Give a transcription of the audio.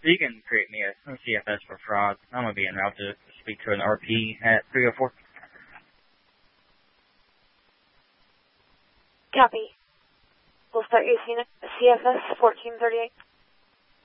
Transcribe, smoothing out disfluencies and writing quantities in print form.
You can create me a CFS for fraud. I'm going to be en route to speak to an RP at 304. Copy. We'll start using CFS 1438.